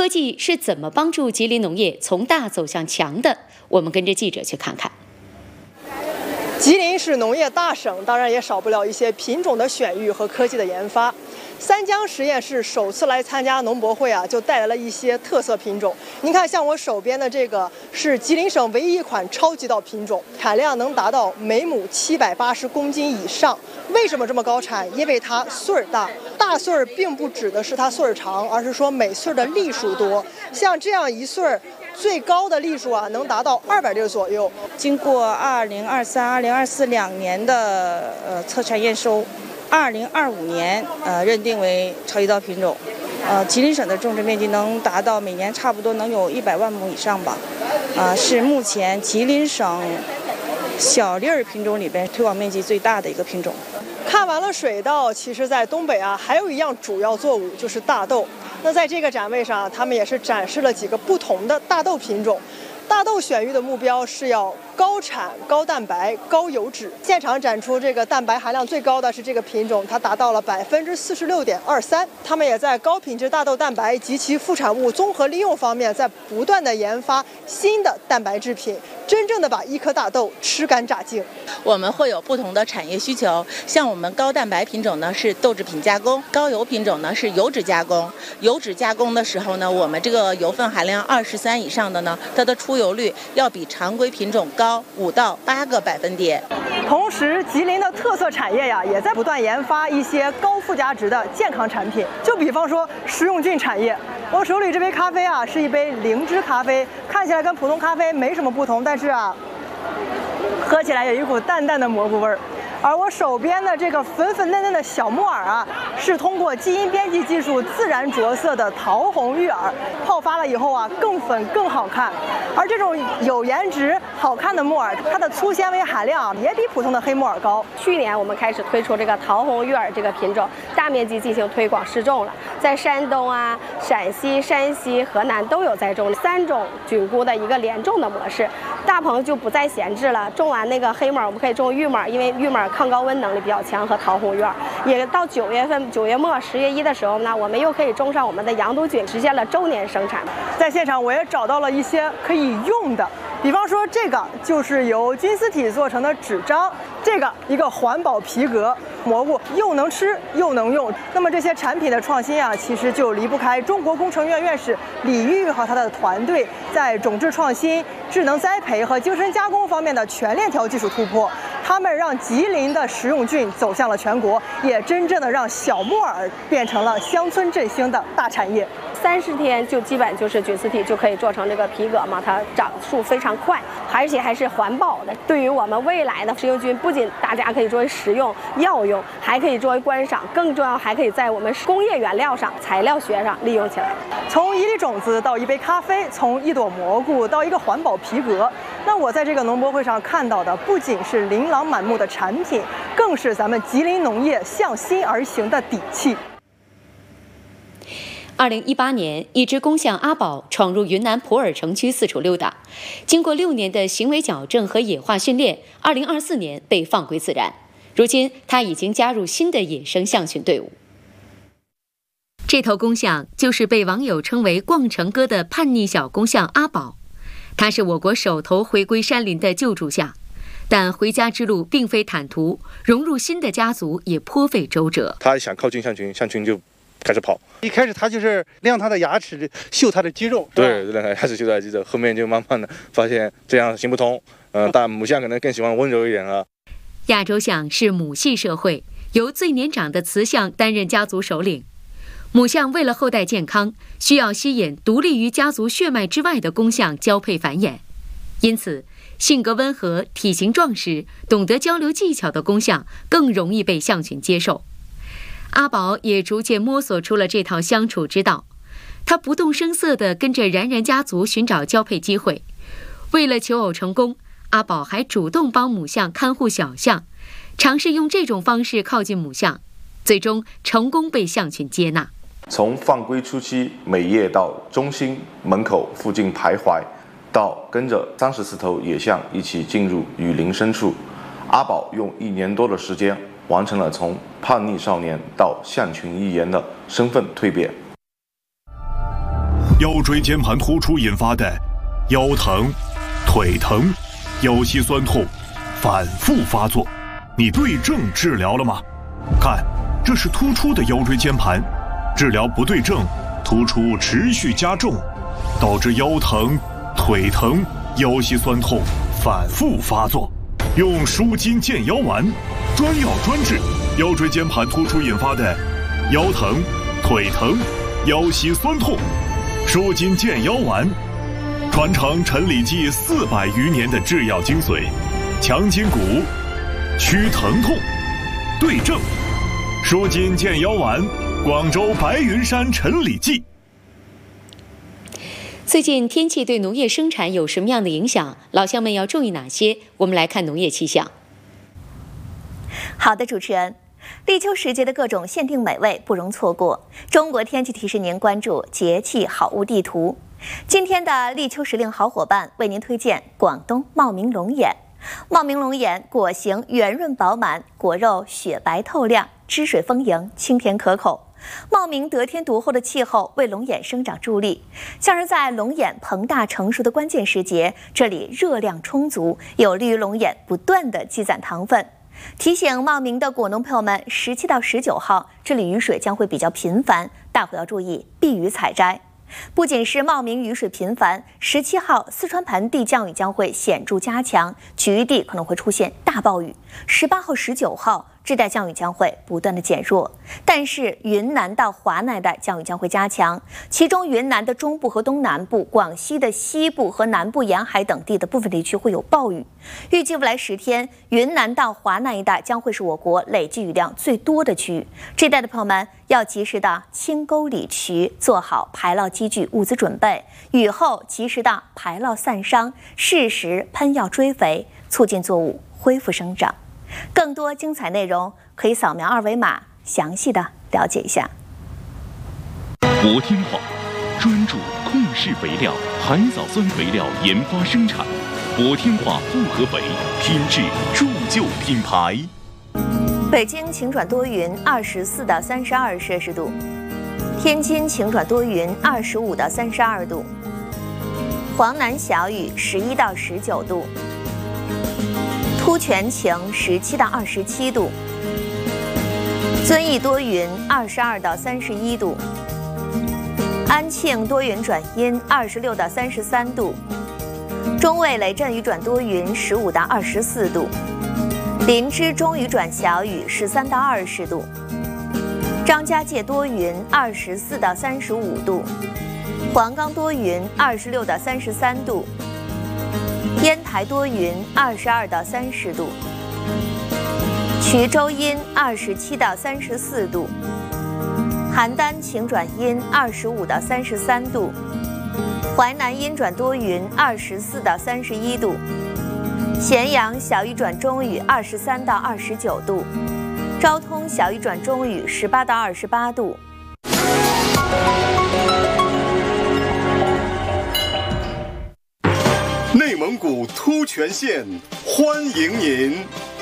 科技是怎么帮助吉林农业从大走向强的？我们跟着记者去看看。 吉林是农业大省，当然也少不了一些品种的选育和科技的研发。三江实验室首次来参加农博会就带来了一些特色品种。您看，像我手边的这个是吉林省唯一一款超级稻品种，产量能达到每亩780公斤以上。为什么这么高产？因为它穗儿大。大穗儿并不指的是它穗儿长，而是说每穗儿的粒数多。像这样一穗儿，最高的粒数能达到200粒左右。 经过2023、2024两年的测产验收，2025年认定为超级稻品种。吉林省的种植面积能达到每年差不多能有100万亩以上吧。是目前吉林省小粒儿品种里边推广面积最大的一个品种。 看完了水稻，其实在东北还有一样主要作物就是大豆。那在这个展位上，他们也是展示了几个不同的大豆品种。大豆选育的目标是要高产、高蛋白、高油脂。现场展出这个蛋白含量最高的是这个品种，它达到了46.23%。他们也在高品质大豆蛋白及其副产物综合利用方面，在不断的研发新的蛋白制品，真正的把一颗大豆吃干榨净。 我们会有不同的产业需求，像我们高蛋白品种呢是豆制品加工，高油品种呢是油脂加工。油脂加工的时候呢，我们这个油分含量23以上的呢，它的出油率要比常规品种高5到8个百分点。 同时，吉林的特色产业也在不断研发一些高附加值的健康产品。就比方说食用菌产业，我手里这杯咖啡是一杯灵芝咖啡，看起来跟普通咖啡没什么不同，但是喝起来有一股淡淡的蘑菇味儿。而我手边的这个粉粉嫩嫩的小木耳是通过基因编辑技术自然着色的桃红玉耳，泡发了以后更粉更好看。而这种有颜值、好看的木耳，它的粗纤维含量也比普通的黑木耳高。 去年我们开始推出这个桃红玉耳这个品种，大面积进行推广试种了，在山东陕西、山西、河南都有在种，3种菌菇的一个连种的模式。大棚就不再闲置了，种完那个黑木耳，我们可以种玉木耳，因为玉木耳抗高温能力比较强，和桃红玉耳。也到9月份、9月末、10月1的时候呢，我们又可以种上我们的洋毒菌，实现了周年生产。 在现场我也找到了一些可以用的，比方说这个就是由菌丝体做成的纸张，这个一个环保皮革，蘑菇又能吃又能用。那么这些产品的创新其实就离不开中国工程院院士李玉和他的团队在种质创新、智能栽培和精深加工方面的全链条技术突破。他们让吉林的食用菌走向了全国，也真正的让小木耳变成了乡村振兴的大产业。 30天就基本就是菌丝体就可以做成这个皮革嘛，它长速非常快，而且还是环保的。对于我们未来的食用菌，不仅大家可以作为食用、药用，还可以作为观赏，更重要还可以在我们工业原料上、材料学上利用起来。 从一粒种子到一杯咖啡，从一朵蘑菇到一个环保皮革，那我在这个农博会上看到的不仅是琳琅满目的产品，更是咱们吉林农业向心而行的底气。 2018年，一只公象阿宝闯入云南普洱城区四处溜达，经过6年的行为矫正和野化训练，2024年被放归自然。如今，它已经加入新的野生象群队伍。这头公象就是被网友称为“逛城哥”的叛逆小公象阿宝，它是我国首头回归山林的救助象。但回家之路并非坦途，融入新的家族也颇费周折。 他想靠近象群，象群就开始跑。 一开始他就是亮他的牙齿，秀他的肌肉。 对，亮他牙齿秀他的肌肉。后面就慢慢的发现这样行不通。但母象可能更喜欢温柔一点啊。 亚洲象是母系社会，由最年长的雌象担任家族首领。母象为了后代健康，需要吸引独立于家族血脉之外的公象交配繁衍，因此性格温和、体型壮实、懂得交流技巧的公象更容易被象群接受。阿宝也逐渐摸索出了这套相处之道，他不动声色地跟着然然家族寻找交配机会。为了求偶成功，阿宝还主动帮母象看护小象，尝试用这种方式靠近母象，最终成功被象群接纳。 从放归初期每夜到中心门口附近徘徊，到跟着34头野象一起进入雨林深处，阿宝用1年多的时间完成了从叛逆少年到象群一员的身份蜕变。 腰椎间盘突出引发的腰疼、腿疼、腰膝酸痛反复发作，你对症治疗了吗？看，这是突出的腰椎间盘，治疗不对症，突出持续加重，导致腰疼、腿疼、腰膝酸痛反复发作。用舒筋健腰丸，专药专治腰椎间盘突出引发的腰疼、腿疼、腰膝酸痛。舒筋健腰丸，传承陈李济400余年的制药精髓，强筋骨，祛疼痛，对症。舒筋健腰丸，广州白云山陈李济。 最近天气对农业生产有什么样的影响？老乡们要注意哪些？我们来看农业气象。 好的，主持人，立秋时节的各种限定美味不容错过。中国天气提示您关注节气好物地图。今天的立秋时令好伙伴为您推荐广东茂名龙眼。茂名龙眼果形圆润饱满，果肉雪白透亮，汁水丰盈，清甜可口。茂名得天独厚的气候为龙眼生长助力，像是在龙眼膨大成熟的关键时节，这里热量充足，有利于龙眼不断的积攒糖分。提醒茂名的果农朋友们，17到19号这里雨水将会比较频繁，大伙要注意避雨采摘。不仅是茂名雨水频繁，17号四川盆地降雨将会显著加强，局地可能会出现大暴雨。18号、19号这带降雨将会不断的减弱，但是云南到华南带降雨将会加强，其中云南的中部和东南部、广西的西部和南部沿海等地的部分地区会有暴雨。预计未来10天，云南到华南一带将会是我国累计雨量最多的区域。这一带的朋友们要及时的清沟理渠，做好排涝机具物资准备，雨后及时的排涝散伤，适时喷药追肥，促进作物恢复生长。更多精彩内容可以扫描2维码，详细的了解一下。 国天化专注控制肥料、海藻酸肥料研发生产，国天化复合肥，品质铸就品牌。 北京晴转多云，24到32摄氏度；天津晴转多云，25到32度；黄南小雨，11到19度；突全晴，17到27度；遵义多云，22到31度；安庆多云转阴，26到33度；中卫雷阵雨转多云，15到24度；林芝中雨转小雨，13到20度；张家界多云，24到35度；黄冈多云，26到33度；烟台多云，22到30度；衢州阴，27到34度；邯郸晴转阴，25到33度；淮南阴转多云，24到31度；咸阳小雨转中雨，23到29度；昭通小雨转中雨，18到28度。 内蒙古突全县欢迎您。